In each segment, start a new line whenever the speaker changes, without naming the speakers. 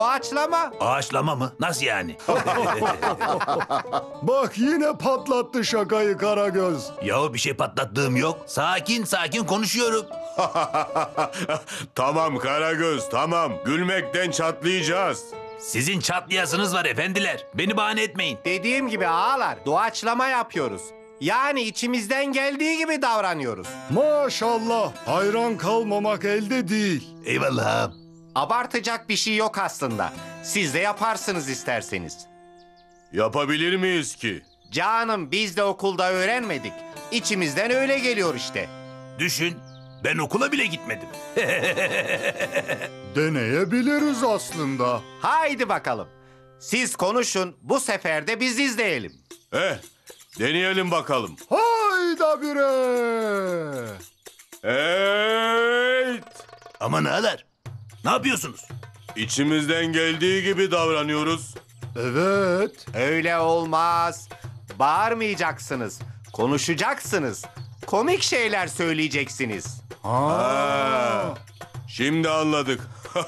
Doğaçlama.
Ağaçlama mı? Nasıl yani?
Bak yine patlattı şakayı Karagöz.
Yahu bir şey patlattığım yok. Sakin sakin konuşuyorum.
Tamam Karagöz, tamam. Gülmekten çatlayacağız.
Sizin çatlayasınız var efendiler. Beni bahane etmeyin.
Dediğim gibi ağalar, doğaçlama yapıyoruz. Yani içimizden geldiği gibi davranıyoruz.
Maşallah hayran kalmamak elde değil.
Eyvallah ağam.
Abartacak bir şey yok aslında. Siz de yaparsınız isterseniz.
Yapabilir miyiz ki?
Canım biz de okulda öğrenmedik. İçimizden öyle geliyor işte.
Düşün, ben okula bile gitmedim.
Deneyebiliriz aslında.
Haydi bakalım. Siz konuşun, bu sefer de biz izleyelim.
Deneyelim bakalım.
Hayda bire.
Evet.
Aman ağalar, ne yapıyorsunuz?
İçimizden geldiği gibi davranıyoruz.
Evet.
Öyle olmaz. Bağırmayacaksınız. Konuşacaksınız. Komik şeyler söyleyeceksiniz.
Ha. Şimdi anladık.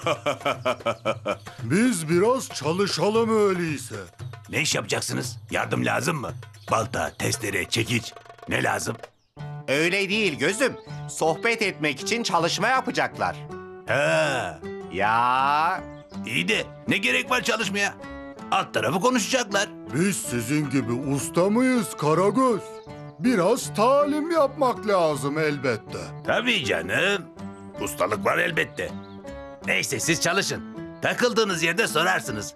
Biz biraz çalışalım öyleyse.
Ne iş yapacaksınız? Yardım lazım mı? Balta, testere, çekiç. Ne lazım?
Öyle değil gözüm. Sohbet etmek için çalışma yapacaklar.
Ha,
Ya
iyi de ne gerek var çalışmaya? Alt tarafı konuşacaklar.
Biz sizin gibi usta mıyız Karagöz? Biraz talim yapmak lazım elbette.
Tabii canım. Ustalık var elbette. Neyse siz çalışın. Takıldığınız yerde sorarsınız.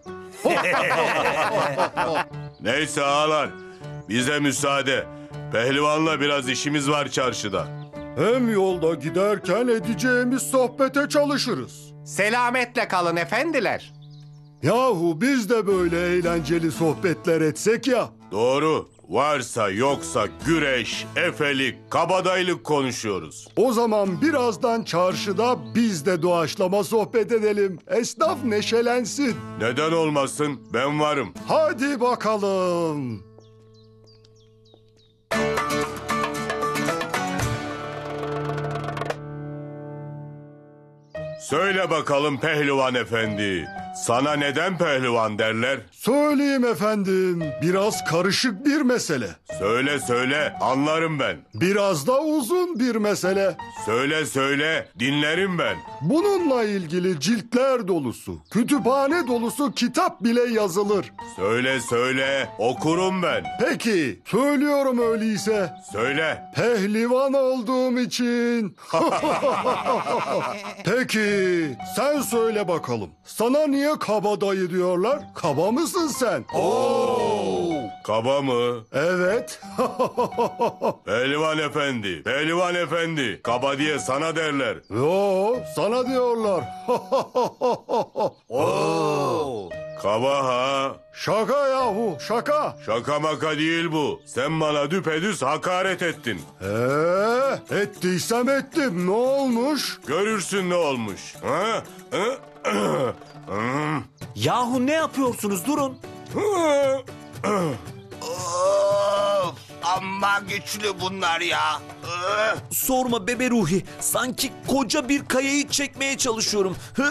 Neyse ağalar, bize müsaade. Pehlivanla biraz işimiz var çarşıda.
Hem yolda giderken edeceğimiz sohbete çalışırız.
selametle kalın efendiler.
Yahu biz de böyle eğlenceli sohbetler etsek ya.
Doğru. Varsa yoksa güreş, efelik, kabadayılık konuşuyoruz.
O zaman birazdan çarşıda biz de doğaçlama sohbet edelim. Esnaf neşelensin.
Neden olmasın? Ben varım.
Hadi bakalım.
Söyle bakalım pehlivan efendi. Sana neden pehlivan derler?
Söyleyeyim efendim, biraz karışık bir mesele.
Söyle söyle, anlarım ben.
Biraz da uzun bir mesele.
Söyle söyle, dinlerim ben.
Bununla ilgili ciltler dolusu, kütüphane dolusu kitap bile yazılır.
Söyle söyle, okurum ben.
Peki, söylüyorum öyleyse.
Söyle.
Pehlivan olduğum için. Peki, sen söyle bakalım. Sana niye kabadayı diyorlar? Kaba mısın sen?
Kaba mı?
Evet.
Pehlivan efendi. Kaba diye sana derler.
Yo, sana diyorlar.
Kaba ha.
Şaka yahu, şaka.
Şaka maka değil bu. Sen bana düpedüz hakaret ettin.
Ettiysem ettim. Ne olmuş?
Görürsün ne olmuş. Ha?
Yahu ne yapıyorsunuz? Durun.
Of, amma güçlü bunlar ya.
Sorma bebe Ruhi. Sanki koca bir kayayı çekmeye çalışıyorum.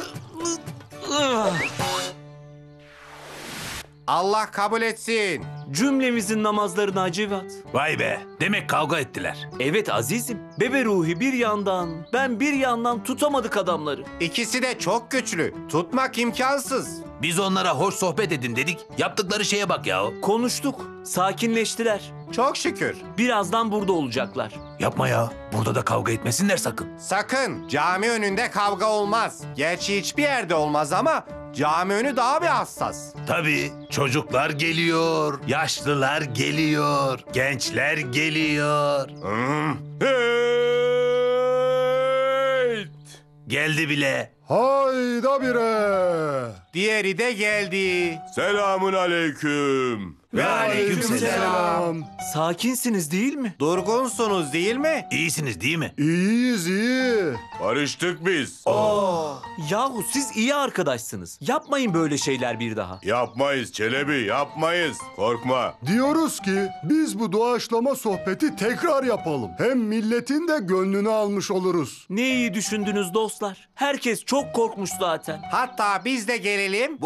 Allah kabul etsin.
Cümlemizin namazlarına Hacivat.
Vay be, demek kavga ettiler.
Evet azizim. Bebe Ruhi bir yandan, ben bir yandan tutamadık adamları.
İkisi de çok güçlü. Tutmak imkansız.
Biz onlara hoş sohbet edin dedik. Yaptıkları şeye bak ya.
Konuştuk. Sakinleştiler.
Çok şükür.
Birazdan burada olacaklar.
Yapma ya. Burada da kavga etmesinler sakın.
Sakın cami önünde kavga olmaz. Gerçi hiçbir yerde olmaz ama cami önü daha bir hassas.
Tabii çocuklar geliyor, yaşlılar geliyor, gençler geliyor.
Hey!
Geldi bile.
Hayda bire.
Diğeri de geldi.
Selamun aleyküm.
Ve aleykümselam.
Sakinsiniz değil mi?
Durgunsunuz değil mi?
İyisiniz değil mi?
İyiyiz iyi.
Barıştık biz.
Yahu siz iyi arkadaşsınız. Yapmayın böyle şeyler bir daha.
Yapmayız Çelebi, yapmayız. Korkma.
Diyoruz ki biz bu doğaçlama sohbeti tekrar yapalım. Hem milletin de gönlünü almış oluruz.
Ne iyi düşündünüz dostlar. Herkes çok korkmuş zaten.
Hatta biz de gelelim,